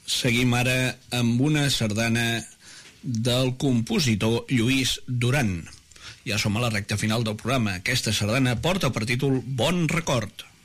Seguim ara amb una sardana del compositor Lluís Duran. Ja som a la recta final del programa. Aquesta sardana porta per títol Bon Record.